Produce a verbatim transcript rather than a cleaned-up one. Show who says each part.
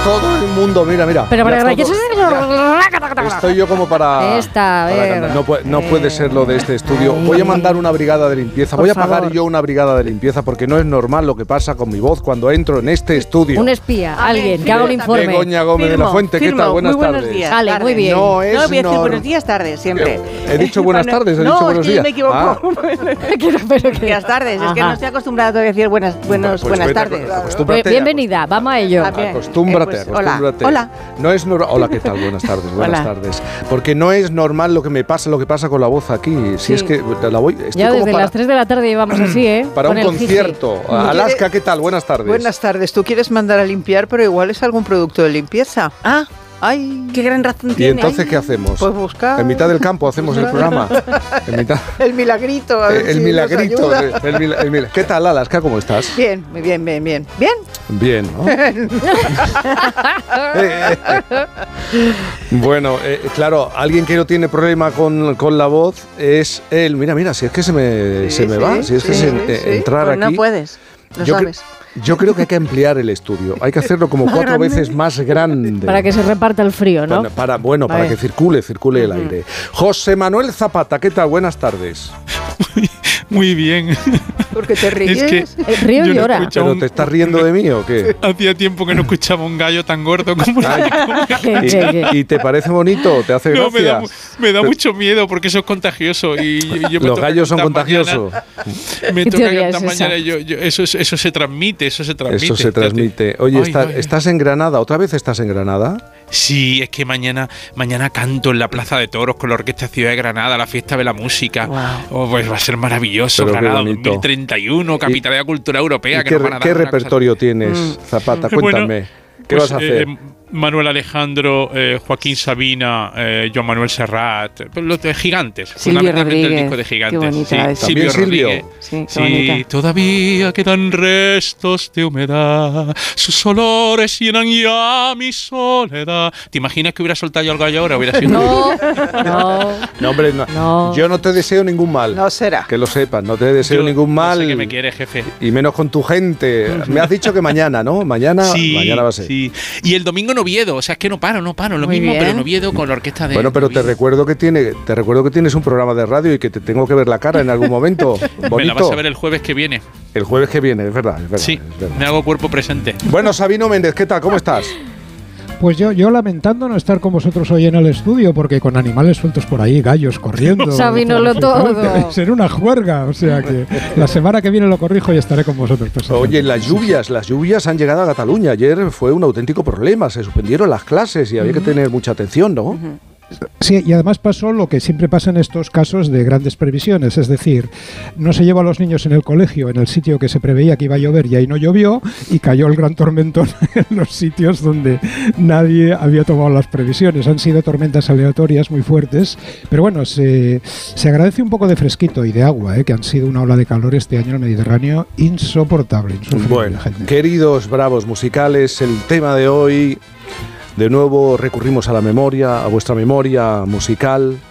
Speaker 1: todo el mundo, mira, mira.
Speaker 2: Pero para
Speaker 1: todo,
Speaker 2: que eso es...
Speaker 1: Estoy yo como para...
Speaker 2: Esta, a
Speaker 1: para
Speaker 2: ver.
Speaker 1: cantar. No, puede, no
Speaker 2: eh,
Speaker 1: puede ser lo de este estudio.
Speaker 2: ay,
Speaker 1: Voy a mandar una brigada de limpieza.
Speaker 2: por
Speaker 1: Voy a pagar
Speaker 2: favor.
Speaker 1: yo una brigada de limpieza porque no es normal lo que pasa con mi voz cuando entro en este estudio.
Speaker 2: Un espía, alguien que haga un informe.
Speaker 1: Begoña Gómez de la Fuente, ¿qué
Speaker 3: firmo.
Speaker 1: tal? Buenas
Speaker 3: Muy buenos
Speaker 1: tardes.
Speaker 3: días.
Speaker 2: Vale, muy bien.
Speaker 1: No es
Speaker 3: No, voy a decir
Speaker 1: nor-
Speaker 3: buenos días, tardes, siempre.
Speaker 1: He dicho buenas tardes, he
Speaker 3: no,
Speaker 1: dicho buenos
Speaker 3: es que
Speaker 1: días.
Speaker 3: me equivoco.
Speaker 1: Ah.
Speaker 2: Pero, pero que-
Speaker 3: Buenas tardes, es que
Speaker 2: Ajá.
Speaker 3: no estoy acostumbrada todavía a decir buenas, buenos,
Speaker 1: Pues
Speaker 3: buenas
Speaker 1: vete,
Speaker 3: tardes.
Speaker 1: acostúmbrate,
Speaker 2: Pues bienvenida, vamos a ello.
Speaker 3: Ah, bien.
Speaker 1: Acostúmbrate,
Speaker 3: Eh, pues, hola.
Speaker 1: acostúmbrate.
Speaker 3: Hola.
Speaker 1: No es normal. Hola, ¿qué tal? Buenas tardes, buenas
Speaker 3: Hola.
Speaker 1: tardes. Porque no es normal lo que me pasa, lo que pasa con la voz aquí. Si
Speaker 3: Sí.
Speaker 1: es que la voy. Estoy
Speaker 2: Ya
Speaker 1: como
Speaker 2: desde
Speaker 1: para,
Speaker 2: las tres de la tarde llevamos así, ¿eh?
Speaker 1: para
Speaker 2: Con
Speaker 1: un
Speaker 2: el jiji.
Speaker 1: concierto. Alaska, ¿qué tal? Buenas tardes.
Speaker 4: Buenas tardes. Tú quieres mandar a limpiar, pero igual es algún producto de limpieza.
Speaker 3: Ah,
Speaker 4: Ay,
Speaker 3: qué gran razón
Speaker 1: ¿Y
Speaker 3: tiene.
Speaker 1: entonces qué hacemos?
Speaker 4: pues buscar
Speaker 1: En mitad del campo hacemos el programa. En mitad.
Speaker 4: el milagrito. A ver
Speaker 1: El
Speaker 4: si
Speaker 1: milagrito.
Speaker 4: nos ayuda.
Speaker 1: el mila- el mila- ¿Qué tal, Alaska? ¿Cómo estás?
Speaker 4: Bien, muy bien, bien, bien. ¿Bien?
Speaker 1: Bien, ¿no? Bueno, eh, claro, alguien que no tiene problema con, con la voz es él. Mira, mira, si es que se me,
Speaker 4: Sí,
Speaker 1: se me
Speaker 4: sí,
Speaker 1: va, si es que
Speaker 4: sí,
Speaker 1: se-
Speaker 4: sí,
Speaker 1: eh,
Speaker 4: sí.
Speaker 1: entrar
Speaker 3: Pues
Speaker 1: aquí.
Speaker 3: no puedes, lo
Speaker 1: yo, cre-
Speaker 3: sabes.
Speaker 1: yo creo que hay que ampliar el estudio. Hay que hacerlo como
Speaker 3: Más
Speaker 1: cuatro
Speaker 3: grande.
Speaker 1: veces más grande.
Speaker 2: Para que se reparta el frío, ¿no?
Speaker 1: Bueno, para, bueno, para
Speaker 2: Vale.
Speaker 1: que circule, circule el aire. José Manuel Zapata, ¿qué tal? Buenas tardes.
Speaker 5: Muy bien.
Speaker 4: Porque te ríes.
Speaker 5: Es que
Speaker 2: El río
Speaker 5: yo no
Speaker 2: llora.
Speaker 5: escucho
Speaker 1: ¿Pero
Speaker 5: un-
Speaker 1: te estás riendo de mí o qué?
Speaker 5: Hacía tiempo que no escuchaba un gallo tan gordo como
Speaker 1: Ay,
Speaker 2: Que- que- que-
Speaker 1: ¿Y, y te parece bonito? ¿Te hace
Speaker 5: No, me da,
Speaker 1: gracia?
Speaker 5: mu- me da mucho miedo porque eso es contagioso. Y yo, yo me
Speaker 1: Los
Speaker 5: toca
Speaker 1: gallos son
Speaker 5: cantar
Speaker 1: contagiosos.
Speaker 5: mañana. Me
Speaker 2: ¿Qué
Speaker 5: toca
Speaker 2: teoría
Speaker 5: cantar
Speaker 2: es esa?
Speaker 5: mañana. Yo, yo- eso, es- eso se transmite, eso se transmite.
Speaker 1: Eso se transmite. Oye,
Speaker 5: Ay,
Speaker 1: está-
Speaker 5: ay.
Speaker 1: ¿estás en Granada? ¿Otra vez estás en Granada?
Speaker 5: Sí, es que mañana, mañana canto en la Plaza de Toros con la Orquesta Ciudad de Granada, la fiesta de la música.
Speaker 3: Wow.
Speaker 5: Oh, pues va a ser maravilloso.
Speaker 1: Pero qué
Speaker 5: Granada
Speaker 1: bonito.
Speaker 5: dos mil treinta y uno, capital de la cultura europea.
Speaker 1: ¿Y
Speaker 5: que
Speaker 1: qué,
Speaker 5: nos van a dar
Speaker 1: qué
Speaker 5: una cosa-
Speaker 1: repertorio tienes,
Speaker 3: Mm.
Speaker 1: Zapata?
Speaker 5: Bueno,
Speaker 1: Cuéntame. ¿Qué
Speaker 5: Pues,
Speaker 1: vas a hacer?
Speaker 5: eh, Manuel Alejandro, eh, Joaquín Sabina, eh, Joan Manuel Serrat, eh, los de gigantes.
Speaker 3: Silvio
Speaker 5: fundamentalmente
Speaker 3: Rodríguez,
Speaker 5: el disco de
Speaker 3: qué
Speaker 5: gigantes.
Speaker 3: bonita
Speaker 5: sí,
Speaker 3: esa.
Speaker 1: ¿También
Speaker 5: Silvio
Speaker 1: Silvio?
Speaker 5: Rodríguez.
Speaker 3: Sí, qué
Speaker 5: Sí,
Speaker 3: bonita.
Speaker 5: todavía quedan restos de humedad, sus olores llenan ya mi soledad. ¿Te imaginas que hubiera soltado yo el gallo ahora? Hubiera sido
Speaker 2: No, no.
Speaker 1: No, hombre, no.
Speaker 2: No.
Speaker 1: Yo no te deseo ningún mal.
Speaker 4: No será.
Speaker 1: Que lo sepas, no te deseo
Speaker 5: Yo
Speaker 1: ningún mal.
Speaker 5: No sé que me quiere, jefe.
Speaker 1: Y menos con tu gente. Me has dicho que mañana, ¿no? Mañana,
Speaker 5: Sí,
Speaker 1: mañana va a ser.
Speaker 5: sí. Y el domingo en Oviedo, o sea, es que no paro, no paro, lo
Speaker 3: Muy
Speaker 5: mismo,
Speaker 3: bien.
Speaker 5: pero en Oviedo con la orquesta de
Speaker 1: Bueno, pero te
Speaker 5: Oviedo.
Speaker 1: recuerdo que tiene, te recuerdo que tienes un programa de radio y que te tengo que ver la cara en algún momento.
Speaker 5: Me la
Speaker 1: Bonito.
Speaker 5: vas a ver el jueves que viene.
Speaker 1: El jueves que viene, es verdad, es verdad,
Speaker 5: Sí,
Speaker 1: es verdad.
Speaker 5: me hago cuerpo presente.
Speaker 1: Bueno, Sabino Méndez, ¿qué tal? ¿Cómo estás?
Speaker 6: Pues yo, yo lamentando no estar con vosotros hoy en el estudio, porque con animales sueltos por ahí, gallos corriendo.
Speaker 2: Sabínolo todo.
Speaker 6: Será una juerga, o sea que la semana que viene lo corrijo y estaré con vosotros. personalmente.
Speaker 1: Oye, las lluvias, las lluvias han llegado a Cataluña. Ayer fue un auténtico problema, se suspendieron las clases y había que tener mucha atención, ¿no?
Speaker 6: Sí, y además pasó lo que siempre pasa en estos casos de grandes previsiones, es decir, no se llevó a los niños en el colegio, en el sitio que se preveía que iba a llover y ahí no llovió, y cayó el gran tormentón en los sitios donde nadie había tomado las previsiones. Han sido tormentas aleatorias muy fuertes, pero bueno, se, se agradece un poco de fresquito y de agua, ¿eh? Que han sido una ola de calor este año en el Mediterráneo insoportable. insufrible,
Speaker 1: Bueno,
Speaker 6: gente.
Speaker 1: queridos bravos musicales, el tema de hoy, de nuevo recurrimos a la memoria, a vuestra memoria musical.